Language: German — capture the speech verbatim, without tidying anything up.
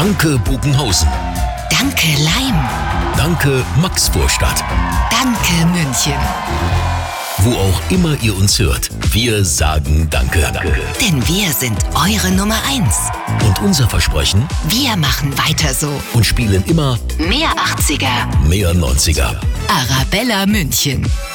Danke Bogenhausen. Danke Laim. Danke Maxvorstadt. Danke München. Wo auch immer ihr uns hört, wir sagen Danke. Danke. Denn wir sind eure Nummer eins. Und unser Versprechen? Wir machen weiter so. Und spielen immer mehr achtziger, mehr neunziger. Arabella München.